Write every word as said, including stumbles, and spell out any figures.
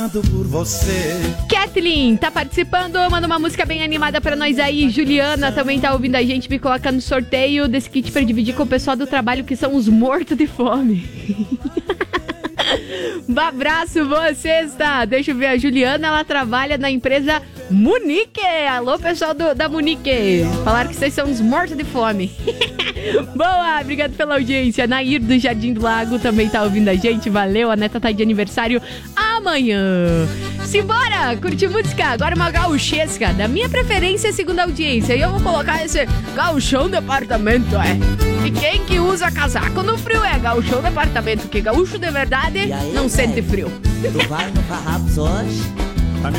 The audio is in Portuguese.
apaixonado por você. Kathleen tá participando, manda uma música bem animada pra nós aí. Juliana também tá ouvindo a gente, me coloca no sorteio desse kit pra dividir com o pessoal do trabalho, que são os mortos de fome. Um abraço, boa sexta. Deixa eu ver, a Juliana, ela trabalha na empresa Munique. Alô, pessoal do, da Munique. Falaram que vocês são uns mortos de fome. Boa, obrigado pela audiência. Nair do Jardim do Lago também tá ouvindo a gente, valeu. A neta tá de aniversário amanhã. Simbora, curtir música. Agora uma gauchesca, da minha preferência, segundo a audiência. E eu vou colocar esse gauchão de apartamento, é. E quem que usa casaco no frio é gauchão de apartamento, que gaúcho de verdade não sente frio. Tu vai no Farrapos hoje?